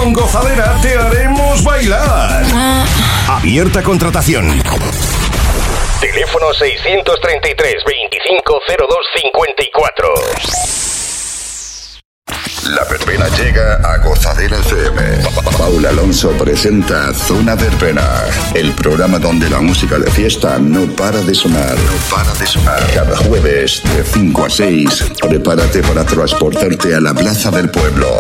Con Gozadera te haremos bailar. Abierta contratación. Teléfono 633 250254. La verbena llega a Gozadera FM. Paula Alonso presenta Zona Verbena, el programa donde la música de fiesta no para de sonar. Cada jueves de 5 a 6, prepárate para transportarte a la plaza del pueblo.